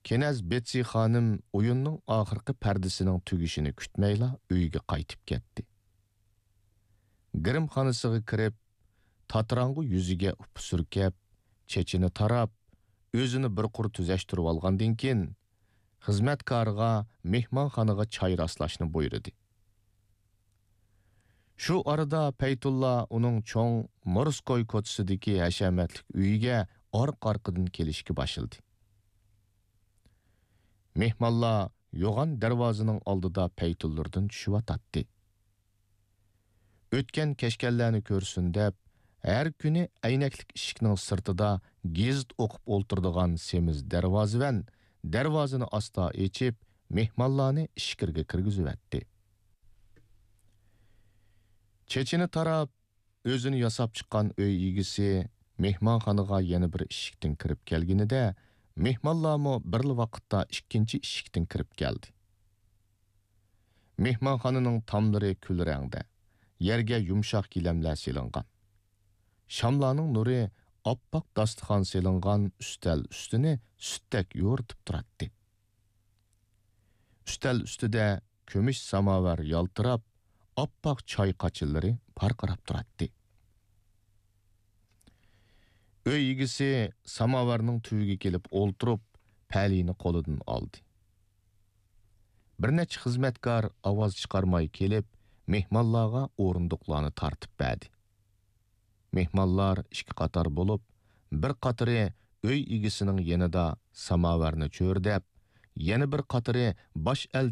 Kenaz Betsi xonim o'yinning oxirgi pardasining tugishini kutmayla uyiga qaytib ketdi. Grimxonasiga kirib, tatrangu yuziga up surkab, chechini tarab, o'zini bir qur tuzashtirib olgandan keyin xizmatkoriga mehmonxonaga choy rastlashni buyurdi. Shu arada Paytulla uning cho'ng Morskoy ko'chasidagi hashamatlik uyiga orqa-orqadan kelishga boshladi. Mehmonlar yo'g'on darvozaning oldida Paytullardan tushib o'tgan kashkanlarni ko'rsin deb, har kuni aynaklik eshikning sirtida gazet o'qib o'ltiradigan semiz darvozavan darvozani asta ochib, mehmonlarni ishkirga kirgizib. Chechini tarab, o'zini yasab chiqqan uy egisi mehmonxonaga yana bir eshikdan kirib kelganida, mehmonlarmo bir vaqtda ikkinchi eshikdan kirib keldi. Mehmonxonaning tomlari kul rangda, yerga yumshoq gilamlar silingan. Shamlarning nuri oppoq dasturxon silingan ustal ustini sutdek yo'ritib turardi. Ustal ustida kumush samovar yaltirab, oppoq choy qachillari parqirab turardi. Uy egisi samovarning tuviga kelib o'ltirib, palini qo'lidan oldi. Bir necha xizmatkor ovoz chiqarmay kelib, mehmonlarga o'rindiqlarni tartib berdi. Mehmonlar ikki qator bo'lib, bir qatori uy egisining yanida samovarni cho'rdab, yana bir qatori bosh